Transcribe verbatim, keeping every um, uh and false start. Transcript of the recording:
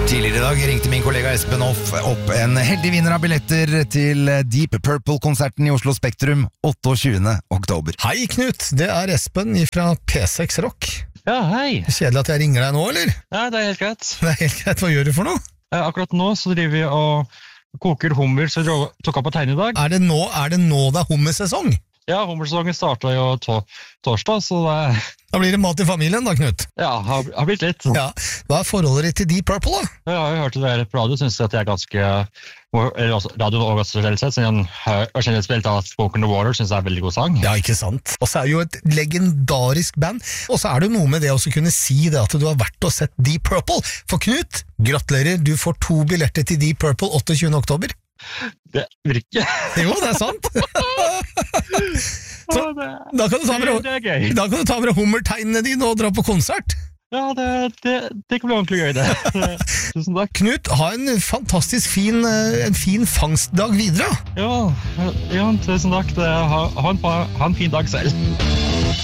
Tidligere i dag ringte min kollega Espen Hoff opp en heldig vinner av billetter til Deep Purple-konserten i Oslo Spektrum otteogtjuende oktober. Hei Knut, det er Espen fra P seks Rock. Ja, hei. Kjedelig at jeg ringer deg nå, eller? Ja, det er helt greit. Det er helt greit, hva gjør du for noe? Eh, Akkurat nå så driver vi og koker hummer, så vi tok opp på tegne i dag. Er det nå, er det, nå det er hummersesong? Ja, hummersesongen startet jo to torsdag, så det Da blir det mat i familien da, Knut. ja, har, har blitt litt. Ja, hva er forholdet ditt til Deep Purple da? Jeg har jo hørt det på radio, synes jeg at jeg er ganske, eller også radio og også generelt sett, siden jeg har generelt spilt av Spoken the Water, synes jeg er en veldig god sang. Ja, ikke sant. Og så er det jo et legendarisk band, og så er det jo noe med det å kunne si det at du har vært og sett Deep Purple. For Knut, gratulerer, du får to billetter til Deep Purple åtteogtjuende oktober. Det virker. Jo, det er sant. Så, det, da kan du ta med, det er gøy. da kan du ta med hummertegnene dine og dra på konsert. Ja, det, det, det kan bli ordentlig gøy det. Tusen takk. Knut, ha en fantastisk fin, eh, en fin fangstdag videre. Ja, ja, tusen takk. Det, ha, ha, en, pa- ha en fin dag selv.